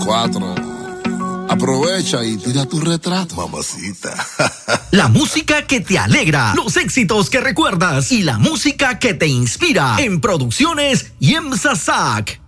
4. Aprovecha y tira tu retrato. Mamacita. La música que te alegra, los éxitos que recuerdas y la música que te inspira en Producciones Yemsa Sac.